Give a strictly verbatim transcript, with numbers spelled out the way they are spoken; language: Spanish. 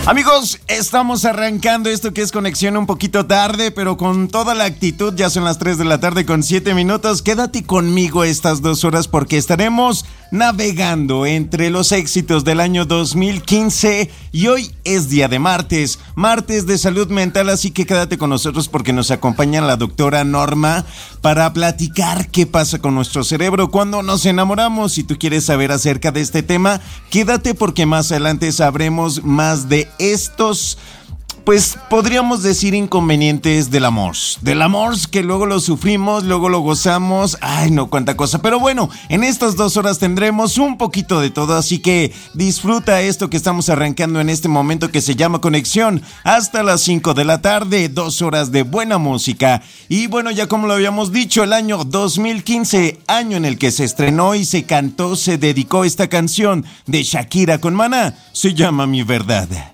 Amigos, estamos arrancando esto que es Conexión un poquito tarde, pero con toda la actitud. Ya son las tres de la tarde con siete minutos. Quédate conmigo estas dos horas porque estaremos navegando entre los éxitos del año dos mil quince y hoy es día de martes, martes de salud mental, así que quédate con nosotros porque nos acompaña la doctora Norma para platicar qué pasa con nuestro cerebro cuando nos enamoramos. Si tú quieres saber acerca de este tema, quédate porque más adelante sabremos más de estos, pues podríamos decir inconvenientes del amor, del amor que luego lo sufrimos, luego lo gozamos, ay no, cuánta cosa, pero bueno, en estas dos horas tendremos un poquito de todo, así que disfruta esto que estamos arrancando en este momento que se llama Conexión, hasta las cinco de la tarde, dos horas de buena música, y bueno, ya como lo habíamos dicho, el año dos mil quince, año en el que se estrenó y se cantó, se dedicó esta canción de Shakira con Maná, se llama Mi Verdad.